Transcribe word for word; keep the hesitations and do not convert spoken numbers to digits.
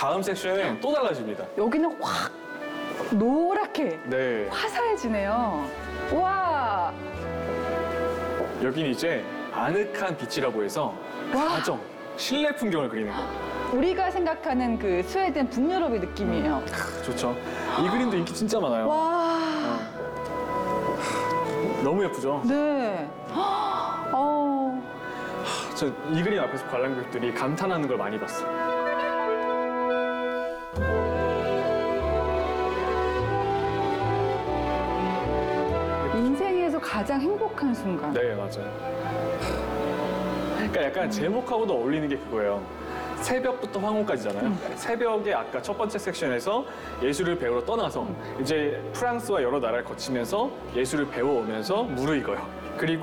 다음 섹션은 또 달라집니다. 여기는 확 노랗게 네. 화사해지네요. 와, 여기는 이제 아늑한 빛이라고 해서 와. 가정, 실내 풍경을 그리는 거예요. 우리가 생각하는 그 스웨덴 북유럽의 느낌이에요. 크, 좋죠. 이 그림도 인기 진짜 많아요. 와, 너무 예쁘죠? 네. 어, 저 이 그림 앞에서 관람객들이 감탄하는 걸 많이 봤어요. 인생에서 가장 행복한 순간. 네, 맞아요. 그러니까 약간 제목하고도 어울리는 게 그거예요. 새벽부터 황혼까지잖아요. 새벽에 아까 첫 번째 섹션에서 예술을 배우러 떠나서 이제 프랑스와 여러 나라를 거치면서 예술을 배워오면서 무르익어요. 그리고